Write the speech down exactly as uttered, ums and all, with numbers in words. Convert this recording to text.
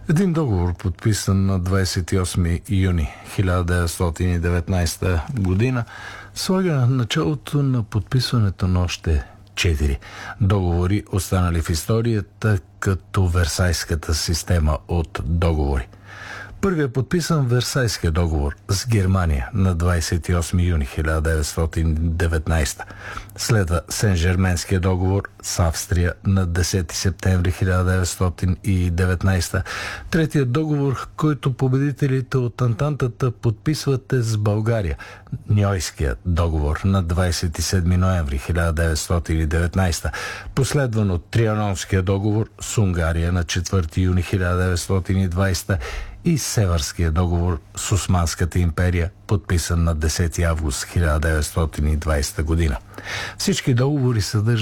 Един договор, подписан на двадесет и осми юни хиляда деветстотин и деветнадесета година, слага началото на подписването на още четири договори, останали в историята като Версайската система от договори. Първият подписан Версайския договор с Германия на двадесет и осми юни хиляда деветстотин и деветнадесета. Следва Сен-Жерменския договор с Австрия на десети септември хиляда деветстотин и деветнадесета. Третият договор, който победителите от Антантата подписват, е с България. Ньойският договор на двадесет и седми ноември хиляда деветстотин и деветнадесета. Последван от Трианонския договор с Унгария на четвърти юни хиляда деветстотин и двадесета и Севърския договор с Османската империя, подписан на десети август хиляда деветстотин и двадесета година. Всички договори съдържат